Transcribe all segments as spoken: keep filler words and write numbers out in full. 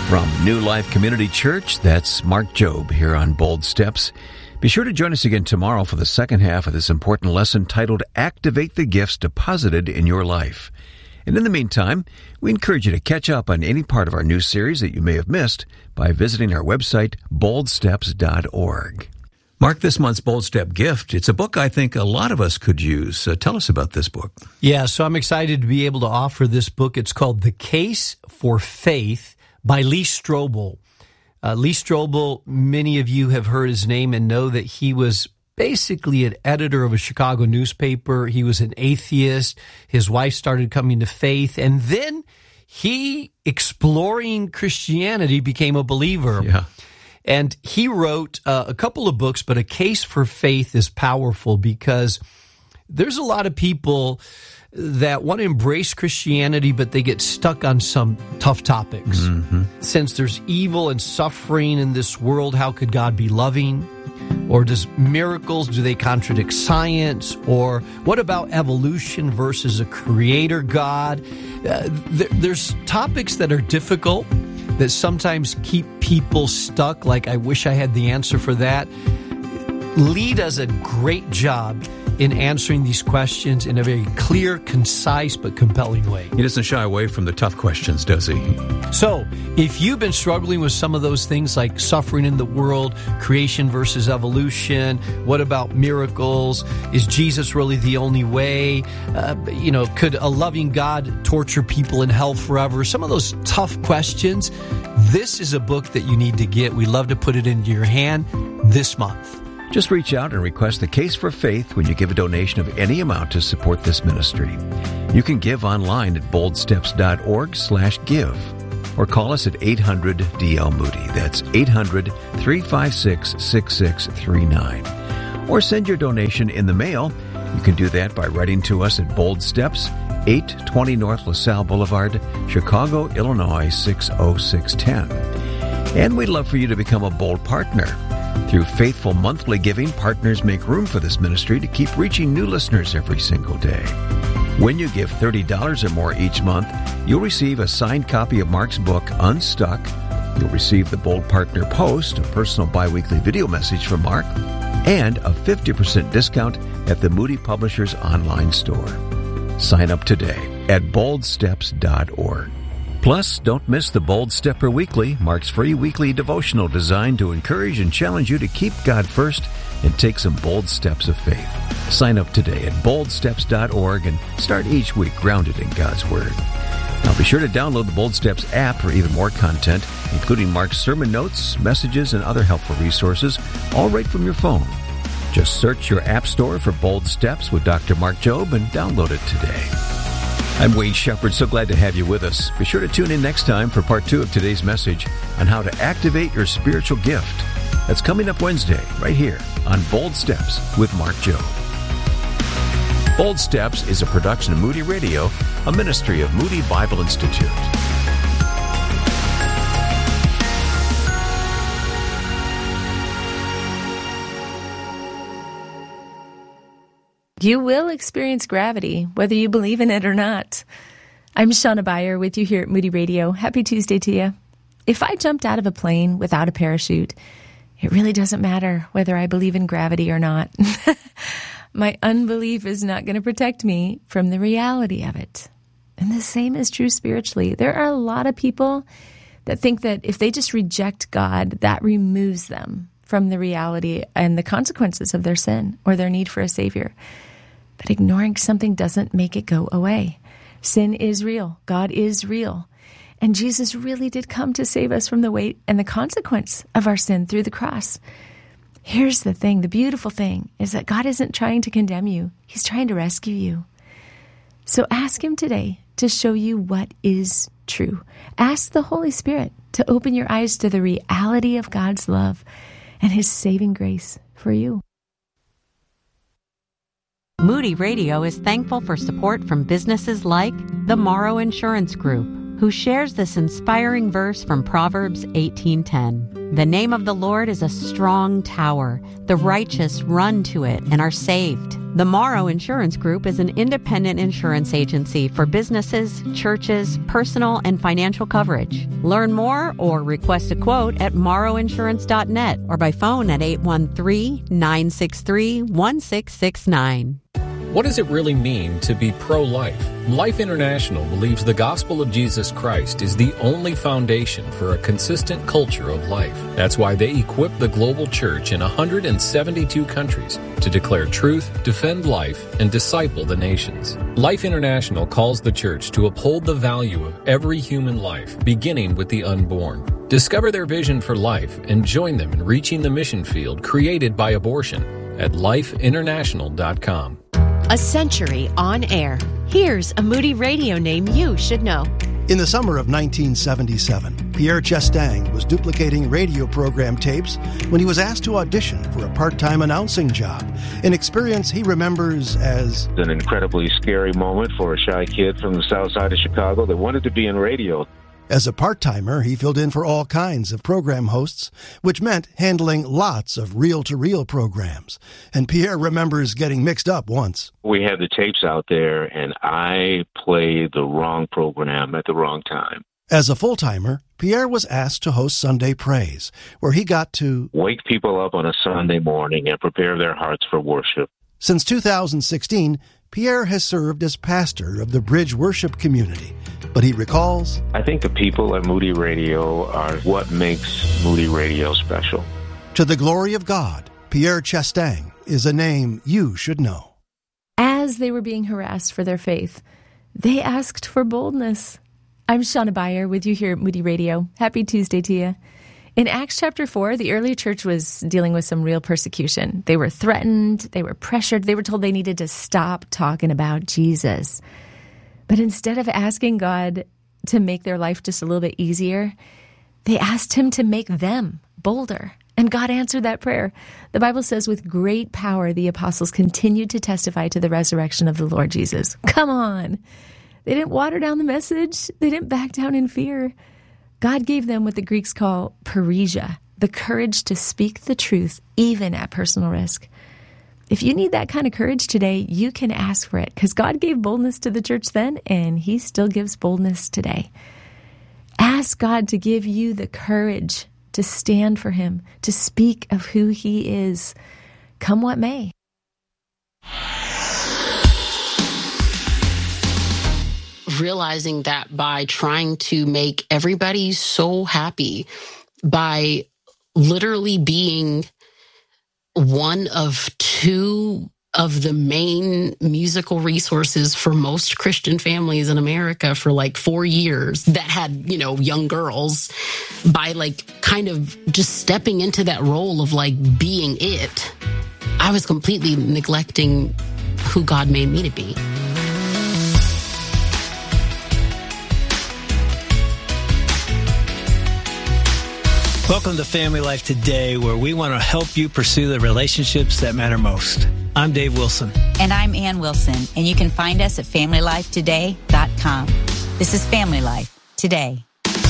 From New Life Community Church, that's Mark Jobe here on Bold Steps. Be sure to join us again tomorrow for the second half of this important lesson titled Activate the Gifts Deposited in Your Life. And in the meantime, we encourage you to catch up on any part of our new series that you may have missed by visiting our website, bold steps dot org. Mark, this month's Bold Step gift, it's a book I think a lot of us could use. Uh, tell us about this book. Yeah, so I'm excited to be able to offer this book. It's called The Case for Faith by Lee Strobel. Uh, Lee Strobel, many of you have heard his name and know that he was basically an editor of a Chicago newspaper. He was an atheist. His wife started coming to faith, and then he, exploring Christianity, became a believer. Yeah. And he wrote uh, a couple of books, but A Case for Faith is powerful because there's a lot of people that want to embrace Christianity, but they get stuck on some tough topics. Mm-hmm. Since there's evil and suffering in this world, how could God be loving? Or does miracles, do they contradict science? Or what about evolution versus a creator God? Uh, th- there's topics that are difficult that sometimes keep people stuck, like, I wish I had the answer for that. Lee does a great job in answering these questions in a very clear, concise, but compelling way. He doesn't shy away from the tough questions, does he? So, if you've been struggling with some of those things like suffering in the world, creation versus evolution, what about miracles? Is Jesus really the only way? Uh, you know, could a loving God torture people in hell forever? Some of those tough questions. This is a book that you need to get. We love to put it into your hand this month. Just reach out and request The Case for Faith when you give a donation of any amount to support this ministry. You can give online at bold steps dot org slash give or call us at eight hundred D L Moody. That's eight hundred, three five six, six six three nine. Or send your donation in the mail. You can do that by writing to us at Bold Steps, eight twenty North LaSalle Boulevard, Chicago, Illinois six oh six one oh. And we'd love for you to become a Bold partner. Through faithful monthly giving, partners make room for this ministry to keep reaching new listeners every single day. When you give thirty dollars or more each month, you'll receive a signed copy of Mark's book, Unstuck. You'll receive the Bold Partner Post, a personal biweekly video message from Mark, and a fifty percent discount at the Moody Publishers online store. Sign up today at bold steps dot org. Plus, don't miss the Bold Stepper Weekly, Mark's free weekly devotional designed to encourage and challenge you to keep God first and take some bold steps of faith. Sign up today at bold steps dot org and start each week grounded in God's Word. Now be sure to download the Bold Steps app for even more content, including Mark's sermon notes, messages, and other helpful resources, all right from your phone. Just search your app store for Bold Steps with Doctor Mark Jobe and download it today. I'm Wayne Shepherd, so glad to have you with us. Be sure to tune in next time for part two of today's message on how to activate your spiritual gift. That's coming up Wednesday, right here on Bold Steps with Mark Jobe. Bold Steps is a production of Moody Radio, a ministry of Moody Bible Institute. You will experience gravity, whether you believe in it or not. I'm Shauna Beyer with you here at Moody Radio. Happy Tuesday to you. If I jumped out of a plane without a parachute, it really doesn't matter whether I believe in gravity or not. My unbelief is not going to protect me from the reality of it. And the same is true spiritually. There are a lot of people that think that if they just reject God, that removes them from the reality and the consequences of their sin or their need for a Savior. But ignoring something doesn't make it go away. Sin is real. God is real. And Jesus really did come to save us from the weight and the consequence of our sin through the cross. Here's the thing. The beautiful thing is that God isn't trying to condemn you. He's trying to rescue you. So ask Him today to show you what is true. Ask the Holy Spirit to open your eyes to the reality of God's love and His saving grace for you. Moody Radio is thankful for support from businesses like the Morrow Insurance Group, who shares this inspiring verse from Proverbs eighteen ten. The name of the Lord is a strong tower. The righteous run to it and are saved. The Morrow Insurance Group is an independent insurance agency for businesses, churches, personal, and financial coverage. Learn more or request a quote at morrow insurance dot net or by phone at eight one three, nine six three, one six six nine. What does it really mean to be pro-life? Life International believes the gospel of Jesus Christ is the only foundation for a consistent culture of life. That's why they equip the global church in one hundred seventy-two countries to declare truth, defend life, and disciple the nations. Life International calls the church to uphold the value of every human life, beginning with the unborn. Discover their vision for life and join them in reaching the mission field created by abortion at life international dot com. A century on air. Here's a Moody Radio name you should know. In the summer of nineteen seventy-seven, Pierre Chastang was duplicating radio program tapes when he was asked to audition for a part-time announcing job, an experience he remembers as an incredibly scary moment for a shy kid from the south side of Chicago that wanted to be in radio. As a part-timer, he filled in for all kinds of program hosts, which meant handling lots of reel-to-reel programs. And Pierre remembers getting mixed up once. We had the tapes out there, and I played the wrong program at the wrong time. As a full-timer, Pierre was asked to host Sunday Praise, where he got to wake people up on a Sunday morning and prepare their hearts for worship. Since two thousand sixteen, Pierre has served as pastor of the Bridge Worship Community, but he recalls, I think the people at Moody Radio are what makes Moody Radio special. To the glory of God, Pierre Chastang is a name you should know. As they were being harassed for their faith, they asked for boldness. I'm Shauna Beyer with you here at Moody Radio. Happy Tuesday to you. In Acts chapter four, the early church was dealing with some real persecution. They were threatened, they were pressured, they were told they needed to stop talking about Jesus. But instead of asking God to make their life just a little bit easier, they asked him to make them bolder. And God answered that prayer. The Bible says, with great power, the apostles continued to testify to the resurrection of the Lord Jesus. Come on. They didn't water down the message. They didn't back down in fear. God gave them what the Greeks call parrhesia, the courage to speak the truth, even at personal risk. If you need that kind of courage today, you can ask for it, because God gave boldness to the church then, and he still gives boldness today. Ask God to give you the courage to stand for him, to speak of who he is, come what may. Realizing that by trying to make everybody so happy, by literally being one of two of the main musical resources for most Christian families in America for like four years that had, you know, young girls, by like kind of just stepping into that role of like being it, I was completely neglecting who God made me to be. Welcome to Family Life Today, where we want to help you pursue the relationships that matter most. I'm Dave Wilson. And I'm Ann Wilson, and you can find us at family life today dot com. This is Family Life Today.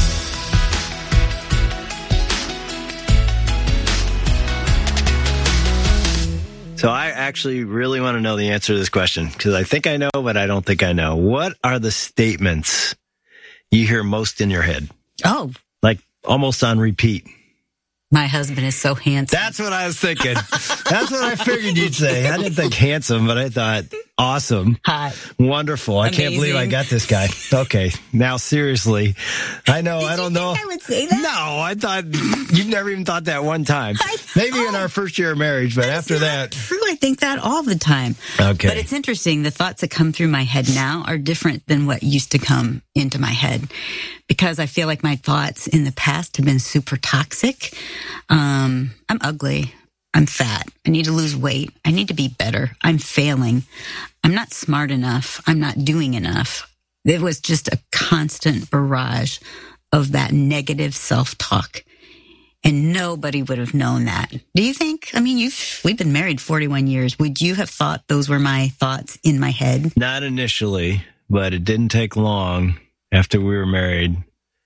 So I actually really want to know the answer to this question, because I think I know, but I don't think I know. What are the statements you hear most in your head? Oh, like almost on repeat. My husband is so handsome. That's what I was thinking. That's what I figured you'd say. I didn't think handsome, but I thought awesome. Hot. Wonderful. Amazing. I can't believe I got this guy. Okay. Now, seriously, I know, Did I don't you know. think I would say that? No, I thought you've never even thought that one time. I, Maybe oh, in our first year of marriage, but after that. True. I think that all the time. Okay. But it's interesting. The thoughts that come through my head now are different than what used to come into my head, because I feel like my thoughts in the past have been super toxic. Um, I'm ugly. I'm fat. I need to lose weight. I need to be better. I'm failing. I'm not smart enough. I'm not doing enough. It was just a constant barrage of that negative self-talk. And nobody would have known that. Do you think? I mean, you've we've been married forty-one years. Would you have thought those were my thoughts in my head? Not initially, but it didn't take long after we were married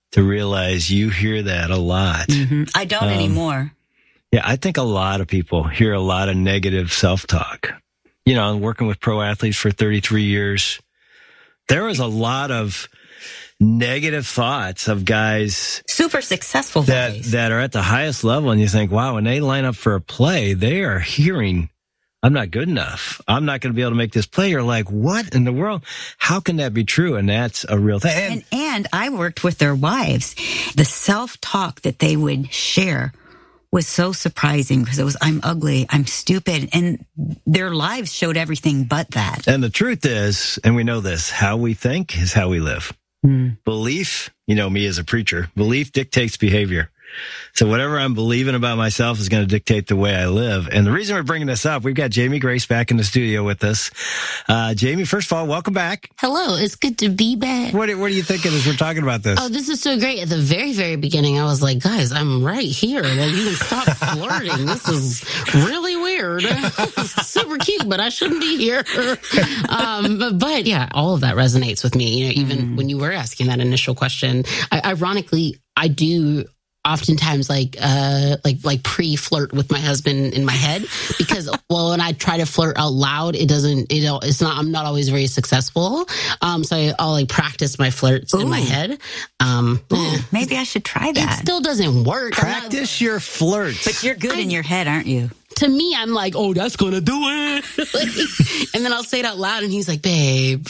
to realize you hear that a lot. Mm-hmm. I don't um, anymore. Yeah, I think a lot of people hear a lot of negative self-talk. You know, working with pro athletes for thirty-three years, there was a lot of negative thoughts of guys super successful that guys. that are at the highest level, and you think, wow, when they line up for a play, they are hearing, I'm not good enough. I'm not going to be able to make this play. You're like, what in the world? How can that be true? And that's a real thing. And, and, and I worked with their wives. The self-talk that they would share was so surprising because it was, I'm ugly, I'm stupid. And their lives showed everything but that. And the truth is, and we know this, how we think is how we live. Mm. Belief, you know me as a preacher, belief dictates behavior. So whatever I'm believing about myself is going to dictate the way I live. And the reason we're bringing this up, we've got Jamie Grace back in the studio with us. Uh, Jamie, first of all, welcome back. Hello. It's good to be back. What, what are you thinking as we're talking about this? Oh, this is so great. At the very, very beginning, I was like, guys, I'm right here. Like, you can stop flirting. This is really weird. Super cute, but I shouldn't be here. Um, but, but yeah, all of that resonates with me. You know, even mm. when you were asking that initial question, I, ironically, I do oftentimes like uh like like pre-flirt with my husband in my head because well when I try to flirt out loud it doesn't it it's not I'm not always very successful um so I, I'll like practice my flirts Ooh. in my head um Ooh, maybe I should try that. It still doesn't work. Practice not, your flirts. But you're good I, in your head, aren't you? To me, I'm like, oh, that's going to do it. Like, and then I'll say it out loud, and he's like, babe.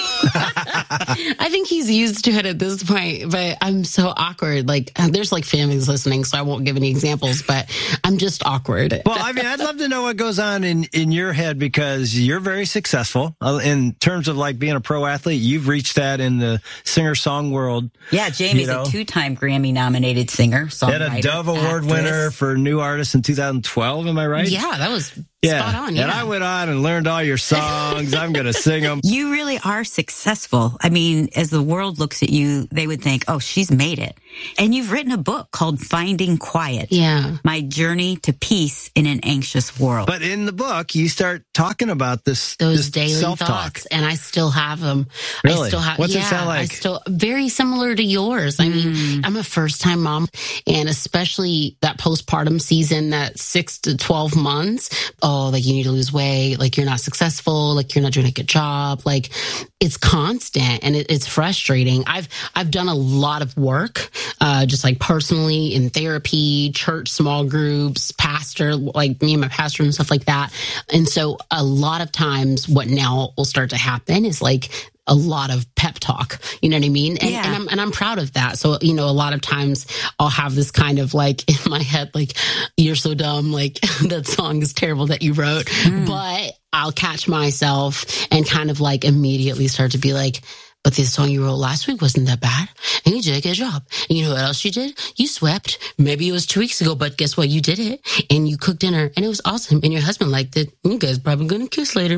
I think he's used to it at this point, but I'm so awkward. Like, there's like families listening, so I won't give any examples, but I'm just awkward. Well, I mean, I'd love to know what goes on in, in your head because you're very successful in terms of like being a pro athlete. You've reached that in the singer-song world. Yeah, Jamie's you know. a two-time Grammy-nominated singer, songwriter, and a Dove Award actress. winner for New Artist in two thousand twelve, am I right? Yeah, that was yeah. spot on. Yeah. And I went on and learned all your songs. I'm going to sing them. You really are successful. I mean, as the world looks at you, they would think, oh, she's made it. And you've written a book called Finding Quiet. Yeah. My Journey to Peace in an Anxious World. But in the book, you start talking about this, those this daily self-talk. Thoughts, and I still have them. Really? I still have, What's yeah, it sound like? I still, very similar to yours. I mm. mean, I'm a first-time mom, and especially that postpartum season, that six to twelve months. Oh, like you need to lose weight, like you're not successful, like you're not doing a good job. Like it's constant and it, it's frustrating. I've I've done a lot of work, uh, just like personally in therapy, church, small groups, pastor, like me and my pastor and stuff like that. And so a lot of times what now will start to happen is like a lot of pep talk, you know what I mean? And, yeah. and I'm and I'm proud of that. So, you know, a lot of times I'll have this kind of like in my head, like, you're so dumb, like that song is terrible that you wrote. Mm. But I'll catch myself and kind of like immediately start to be like, but this song you wrote last week wasn't that bad. And you did a good job. And you know what else you did? You swept. Maybe it was two weeks ago, but guess what? You did it. And you cooked dinner and it was awesome. And your husband liked it. You guys probably gonna kiss later.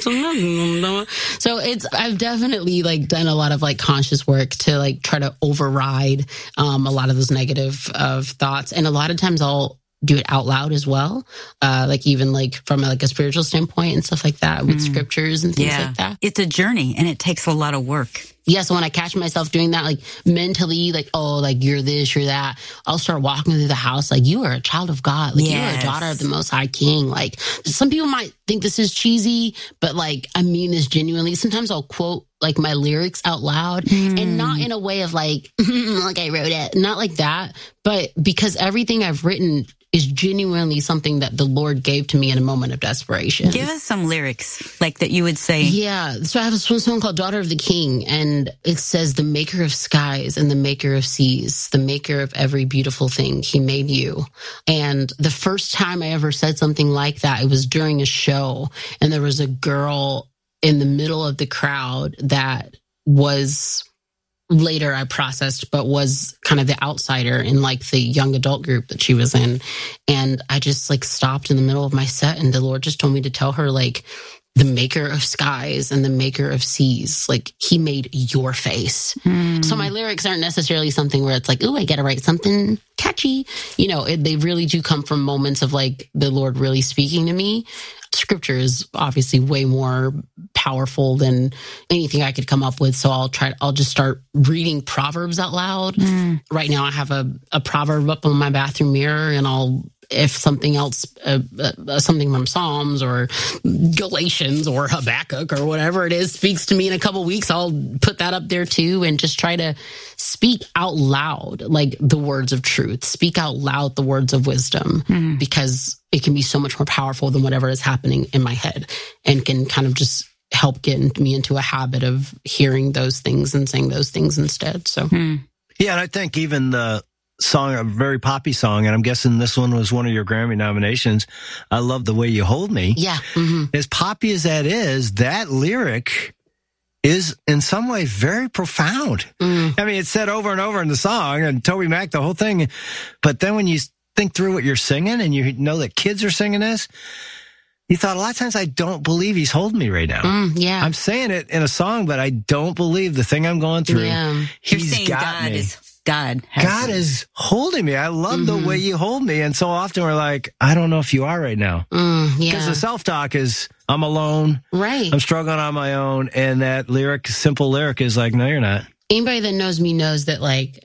So it's, I've definitely like done a lot of like conscious work to like try to override um, a lot of those negative of thoughts. And a lot of times I'll do it out loud as well. Uh, like even like from like a spiritual standpoint and stuff like that with mm. scriptures and things yeah. like that. It's a journey and it takes a lot of work. Yeah, so when I catch myself doing that, like mentally, like, oh, like you're this, you're that, I'll start walking through the house like you are a child of God. Like yes. you're a daughter of the Most High King. Like some people might think this is cheesy, but like I mean this genuinely. Sometimes I'll quote like my lyrics out loud mm. and not in a way of like, like I wrote it, not like that, but because everything I've written is genuinely something that the Lord gave to me in a moment of desperation. Give us some lyrics like that you would say. Yeah. So I have a song called Daughter of the King, and it says, the maker of skies and the maker of seas, the maker of every beautiful thing, he made you. And the first time I ever said something like that, it was during a show, and there was a girl in the middle of the crowd that was... later I processed, but was kind of the outsider in like the young adult group that she was in. And I just like stopped in the middle of my set and the Lord just told me to tell her like the maker of skies and the maker of seas, like he made your face. Mm. So my lyrics aren't necessarily something where it's like, ooh, I got to write something catchy. You know, it, they really do come from moments of like the Lord really speaking to me. scripture is obviously way more powerful than anything I could come up with. So I'll try, I'll just start reading Proverbs out loud. Mm. Right now I have a, a proverb up on my bathroom mirror, and I'll, if something else, uh, uh, something from Psalms or Galatians or Habakkuk or whatever it is speaks to me in a couple weeks, I'll put that up there too, and just try to speak out loud, like the words of truth, speak out loud the words of wisdom, mm. because it can be so much more powerful than whatever is happening in my head, and can kind of just help get me into a habit of hearing those things and saying those things instead. So, mm. yeah, and I think even the song, a very poppy song, and I'm guessing this one was one of your Grammy nominations, I Love the Way You Hold Me. Yeah. Mm-hmm. As poppy as that is, that lyric is in some ways very profound. Mm. I mean, it's said over and over in the song, and Toby Mac, the whole thing. But then when you think through what you're singing, and you know that kids are singing this, you thought, a lot of times, I don't believe he's holding me right now. Mm, yeah. I'm saying it in a song, but I don't believe the thing I'm going through. Yeah. You're he's saying got God me. is God. God is holding me. I love mm-hmm. the way you hold me. And so often we're like, I don't know if you are right now. Mm, yeah. Because the self-talk is, I'm alone. Right. I'm struggling on my own. And that lyric, simple lyric is like, no, you're not. Anybody that knows me knows that, like,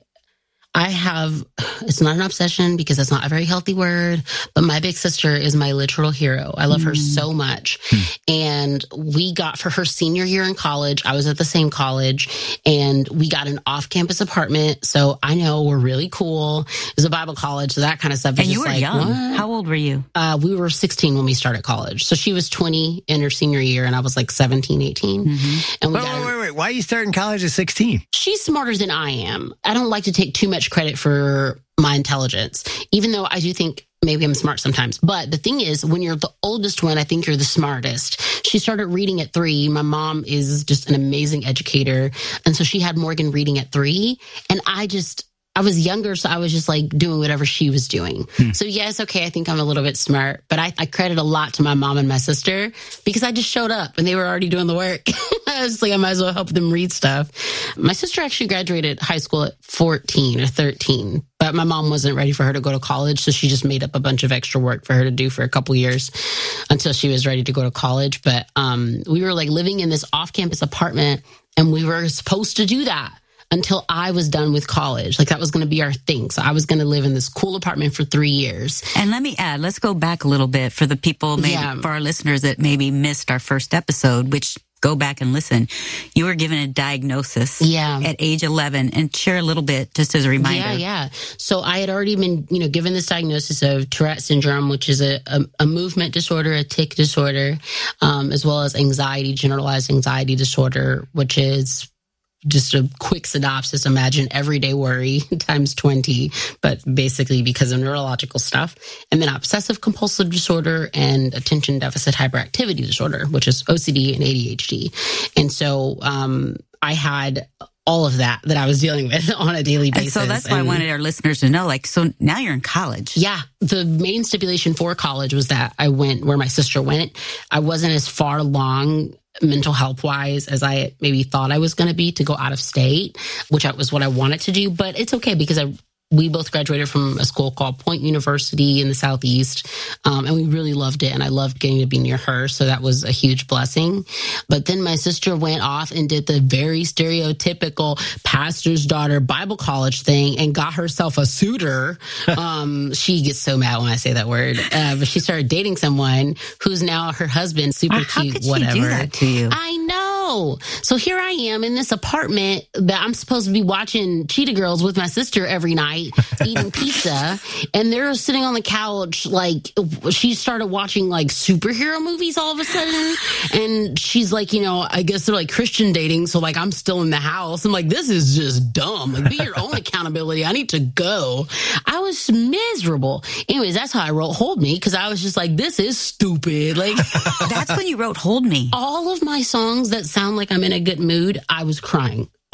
I have, it's not an obsession because that's not a very healthy word, but my big sister is my literal hero. I love mm. her so much. Mm. And we got, for her senior year in college, I was at the same college, and we got an off-campus apartment. So I know we're really cool. It was a Bible college, so that kind of stuff. And you were like, young. What? How old were you? Uh, we were sixteen when we started college. So she was twenty in her senior year, and I was like seventeen, eighteen. Mm-hmm. And we wait, got wait, wait, wait. Why are you starting college at sixteen? She's smarter than I am. I don't like to take too much credit for my intelligence, even though I do think maybe I'm smart sometimes. But the thing is, when you're the oldest one, I think you're the smartest. She started reading at three. My mom is just an amazing educator. And so she had Morgan reading at three. And I just, I was younger, so I was just like doing whatever she was doing. Hmm. So yes, okay, I think I'm a little bit smart, but I, I credit a lot to my mom and my sister because I just showed up and they were already doing the work. I was like, I might as well help them read stuff. My sister actually graduated high school at fourteen or thirteen, but my mom wasn't ready for her to go to college, so she just made up a bunch of extra work for her to do for a couple years until she was ready to go to college. But um, we were like living in this off-campus apartment, and we were supposed to do that until I was done with college. Like, that was going to be our thing. So I was going to live in this cool apartment for three years. And let me add, let's go back a little bit for the people, maybe yeah. for our listeners that maybe missed our first episode, which go back and listen. You were given a diagnosis yeah. at age eleven, and share a little bit just as a reminder. Yeah, yeah. So I had already been, you know, given this diagnosis of Tourette syndrome, which is a, a, a movement disorder, a tic disorder, um, as well as anxiety, generalized anxiety disorder, which is just a quick synopsis. Imagine everyday worry times twenty, but basically because of neurological stuff. And then obsessive compulsive disorder and attention deficit hyperactivity disorder, which is O C D and A D H D. And so um, I had all of that that I was dealing with on a daily basis. And so that's why and, I wanted our listeners to know, like, so now you're in college. Yeah. The main stipulation for college was that I went where my sister went. I wasn't as far along mental health wise as I maybe thought I was going to be to go out of state, which was what I wanted to do. But it's okay because I we both graduated from a school called Point University in the Southeast, um, and we really loved it. And I loved getting to be near her, so that was a huge blessing. But then my sister went off and did the very stereotypical pastor's daughter Bible college thing and got herself a suitor. um, she gets so mad when I say that word. Uh, but she started dating someone who's now her husband, super How cute, could she whatever. do that to you? I know. So here I am in this apartment that I'm supposed to be watching Cheetah Girls with my sister every night. Eating pizza, and they're sitting on the couch. Like, she started watching like superhero movies all of a sudden, and she's like, you know, I guess they're like Christian dating, so like I'm still in the house. I'm like, this is just dumb. Like, be your own accountability. I need to go. I was miserable. Anyways, that's how I wrote "Hold Me" because I was just like, this is stupid. Like, that's when you wrote "Hold Me." All of my songs that sound like I'm in a good mood, I was crying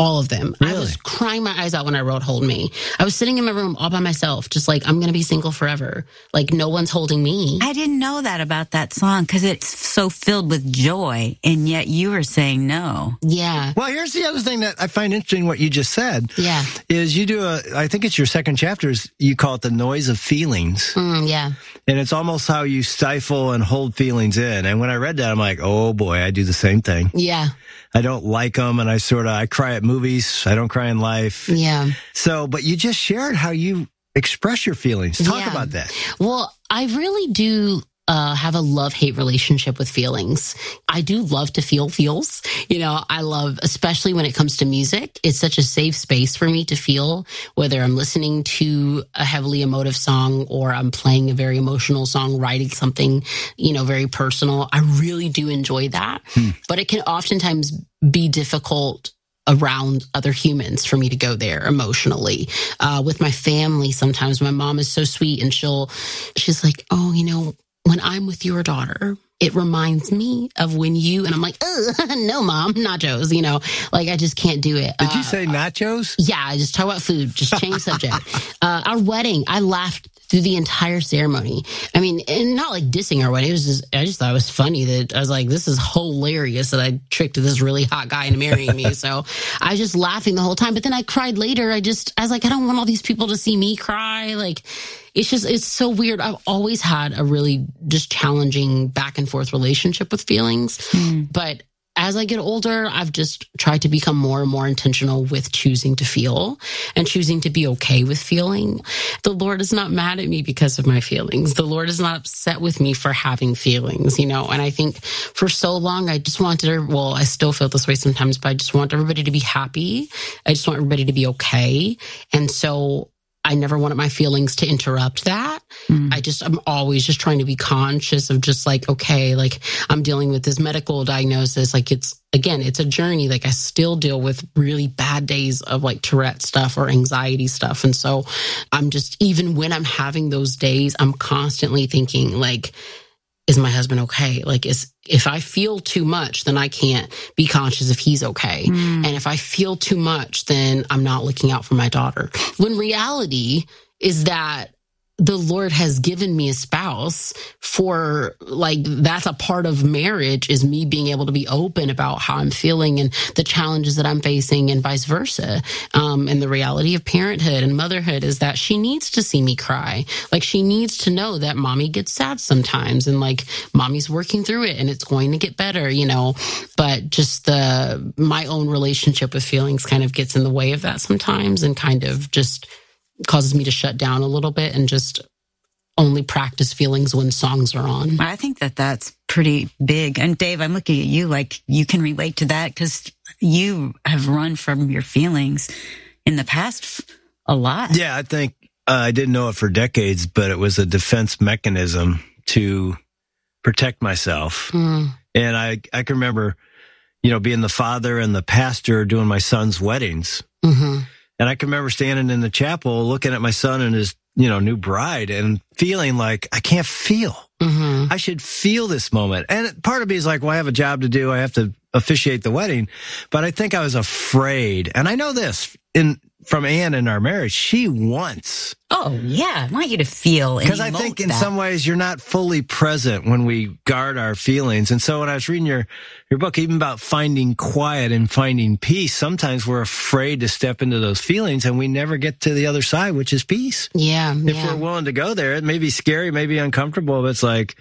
All of them. Really? I was crying my eyes out when I wrote Hold Me. I was sitting in my room all by myself, just like, I'm going to be single forever. Like, no one's holding me. I didn't know that about that song because it's so filled with joy, and yet you were saying no. Yeah. Well, here's the other thing that I find interesting what you just said. Yeah. Is you do a, I think it's your second chapter, is you call it the noise of feelings. Mm, yeah. And it's almost how you stifle and hold feelings in. And when I read that, I'm like, oh boy, I do the same thing. Yeah. I don't like them, and I sort of, I cry at movies. I don't cry in life. Yeah. So, but you just shared how you express your feelings. Talk Yeah. about that. Well, I really do uh, have a love-hate relationship with feelings. I do love to feel feels. You know, I love, especially when it comes to music, it's such a safe space for me to feel, whether I'm listening to a heavily emotive song or I'm playing a very emotional song, writing something, you know, very personal. I really do enjoy that. Hmm. But it can oftentimes be difficult around other humans for me to go there emotionally. Uh, with my family, sometimes my mom is so sweet and she'll, she's like, oh, you know, when I'm with your daughter, it reminds me of when you, and I'm like, no, mom, nachos, you know, like I just can't do it. Did uh, you say nachos? Yeah, I just talk about food, just change subject. uh, our wedding, I laughed through the entire ceremony. I mean, and not like dissing our wedding. It was just, I just thought it was funny that I was like, this is hilarious that I tricked this really hot guy into marrying me. So I was just laughing the whole time. But then I cried later. I just, I was like, I don't want all these people to see me cry. Like, it's just, it's so weird. I've always had a really just challenging back and forth relationship with feelings. Mm. But as I get older, I've just tried to become more and more intentional with choosing to feel and choosing to be okay with feeling. The Lord is not mad at me because of my feelings. The Lord is not upset with me for having feelings, you know, and I think for so long, I just wanted, well, I still feel this way sometimes, but I just want everybody to be happy. I just want everybody to be okay. And so I never wanted my feelings to interrupt that. Mm. I just, I'm always just trying to be conscious of just like, okay, like I'm dealing with this medical diagnosis. Like it's, again, it's a journey. Like I still deal with really bad days of like Tourette stuff or anxiety stuff. And so I'm just, even when I'm having those days, I'm constantly thinking like, is my husband okay? Like, is, if I feel too much, then I can't be conscious if he's okay. Mm. And if I feel too much, then I'm not looking out for my daughter. When reality is that the Lord has given me a spouse for, like, that's a part of marriage, is me being able to be open about how I'm feeling and the challenges that I'm facing and vice versa. Um, and the reality of parenthood and motherhood is that she needs to see me cry. Like, she needs to know that mommy gets sad sometimes and like mommy's working through it and it's going to get better, you know, but just the, my own relationship with feelings kind of gets in the way of that sometimes and kind of just causes me to shut down a little bit and just only practice feelings when songs are on. I think that that's pretty big. And Dave, I'm looking at you like you can relate to that because you have run from your feelings in the past a lot. Yeah, I think uh, I didn't know it for decades, but it was a defense mechanism to protect myself. Mm. And I, I can remember, you know, being the father and the pastor doing my son's weddings. Mm-hmm. And I can remember standing in the chapel looking at my son and his, you know, new bride and feeling like I can't feel. Mm-hmm. I should feel this moment. And part of me is like, well, I have a job to do. I have to officiate the wedding. But I think I was afraid. And I know this in from Anne in our marriage. She wants. Oh, yeah. I want you to feel. Because I think in that. some ways you're not fully present when we guard our feelings. And so when I was reading your, your book, even about finding quiet and finding peace, sometimes we're afraid to step into those feelings and we never get to the other side, which is peace. Yeah. If yeah. we're willing to go there, it may be scary, it may be uncomfortable, but it's like,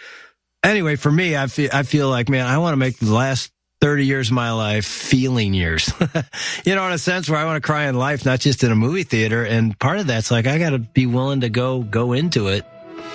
anyway, for me, I feel, I feel like, man, I want to make the last thirty years of my life feeling years. You know, in a sense where I want to cry in life, not just in a movie theater. And part of that's like, I got to be willing to go, go into it.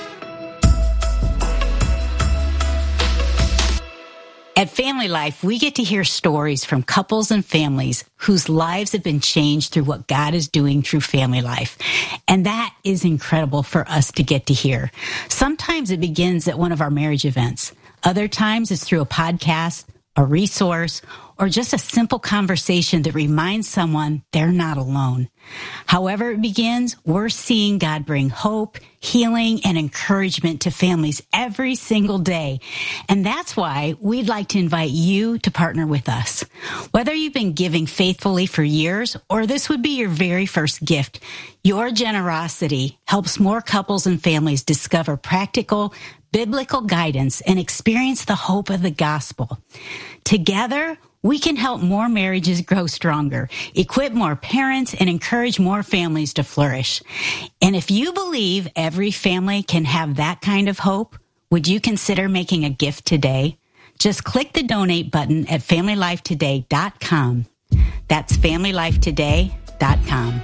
At Family Life, we get to hear stories from couples and families whose lives have been changed through what God is doing through Family Life. And that is incredible for us to get to hear. Sometimes it begins at one of our marriage events. Other times it's through a podcast, a resource, or just a simple conversation that reminds someone they're not alone. However it begins, we're seeing God bring hope, healing, and encouragement to families every single day. And that's why we'd like to invite you to partner with us. Whether you've been giving faithfully for years or this would be your very first gift, your generosity helps more couples and families discover practical, biblical guidance and experience the hope of the gospel. Together, we can help more marriages grow stronger, equip more parents, and encourage more families to flourish. And if you believe every family can have that kind of hope, would you consider making a gift today? Just click the donate button at family life today dot com. That's family life today dot com.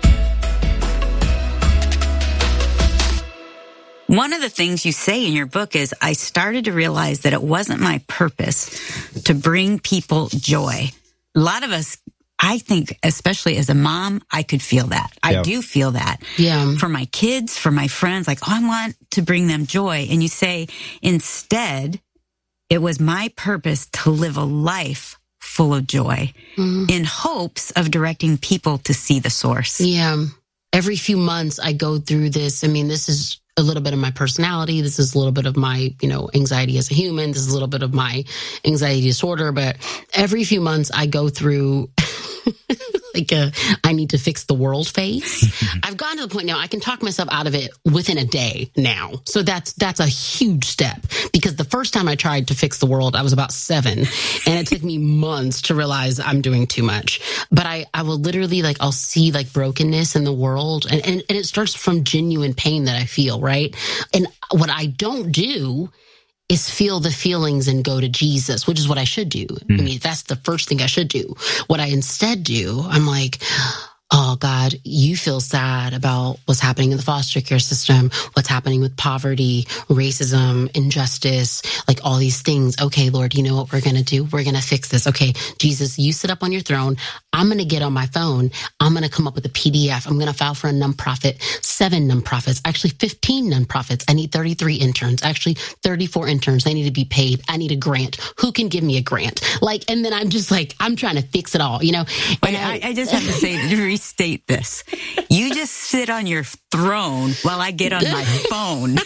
One of the things you say in your book is, I started to realize that it wasn't my purpose to bring people joy. A lot of us, I think, especially as a mom, I could feel that. I Yeah. do feel that. Yeah. For my kids, for my friends, like, oh, I want to bring them joy. And you say, instead, it was my purpose to live a life full of joy Mhm. in hopes of directing people to see the source. Yeah. Every few months I go through this. I mean, this is a little bit of my personality. This is a little bit of my, you know, anxiety as a human. This is a little bit of my anxiety disorder. But every few months I go through like a, I need to fix the world phase. I've gotten to the point now I can talk myself out of it within a day now. So that's, that's a huge step, because the first time I tried to fix the world, I was about seven, and it took me months to realize I'm doing too much. But I, I will literally, like, I'll see like brokenness in the world, and, and, and it starts from genuine pain that I feel, right? And what I don't do is feel the feelings and go to Jesus, which is what I should do. Mm. I mean, that's the first thing I should do. What I instead do, I'm like, oh God, you feel sad about what's happening in the foster care system, what's happening with poverty, racism, injustice, like all these things. Okay, Lord, you know what we're going to do? We're going to fix this. Okay, Jesus, you sit up on your throne. I'm going to get on my phone. I'm going to come up with a P D F. I'm going to file for a nonprofit, seven nonprofits, actually fifteen nonprofits. I need thirty-three interns, actually thirty-four interns. They need to be paid. I need a grant. Who can give me a grant? Like, and then I'm just like, I'm trying to fix it all, you know? Wait, I, I just have to say, to restate this. You just sit on your throne while I get on my phone.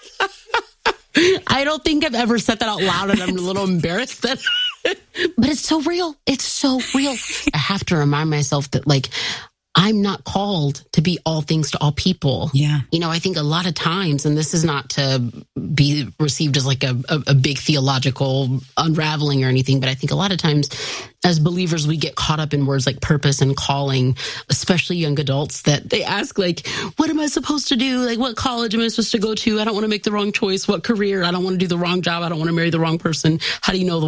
I don't think I've ever said that out loud, and I'm a little embarrassed that, but it's so real. It's so real. I have to remind myself that, like, I'm not called to be all things to all people. Yeah. You know, I think a lot of times, and this is not to be received as like a, a, a big theological unraveling or anything, but I think a lot of times as believers, we get caught up in words like purpose and calling, especially young adults, that they ask, like, what am I supposed to do? Like, what college am I supposed to go to? I don't want to make the wrong choice. What career? I don't want to do the wrong job. I don't want to marry the wrong person. How do you know the